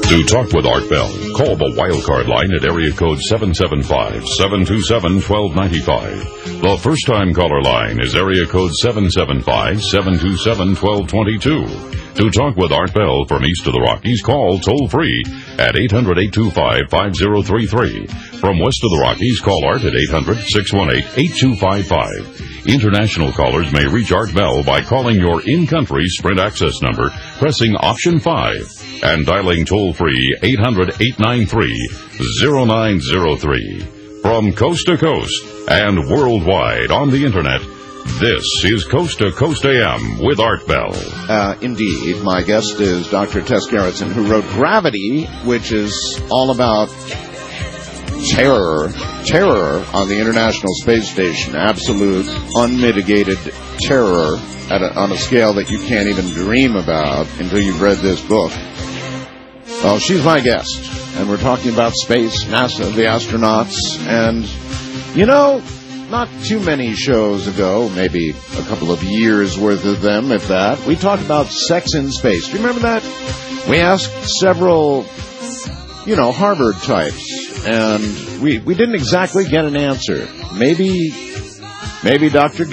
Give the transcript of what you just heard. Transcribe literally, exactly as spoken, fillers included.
To talk with Art Bell, call the Wildcard line at area code seven seven five, seven two seven, one two nine five. The first-time caller line is area code seven seven five, seven two seven, one two two two. To talk with Art Bell from east of the Rockies, call toll-free at eight hundred, eight two five, five zero three three. From west of the Rockies, call Art at eight hundred, six one eight, eight two five five. International callers may reach Art Bell by calling your in-country Sprint access number, pressing option five, and dialing toll-free eight hundred, eight nine three, zero nine zero three. From coast to coast and worldwide on the Internet, this is Coast to Coast A M with Art Bell. Uh, indeed. My guest is Doctor Tess Gerritsen, who wrote Gravity, which is all about terror, terror on the International Space Station. Absolute, unmitigated terror at a, on a scale that you can't even dream about until you've read this book. Well, she's my guest, and we're talking about space, NASA, the astronauts, and, you know, not too many shows ago, maybe a couple of years worth of them, if that, we talked about sex in space. Do you remember that? We asked several, you know, Harvard types, and we we didn't exactly get an answer. Maybe, maybe Doctor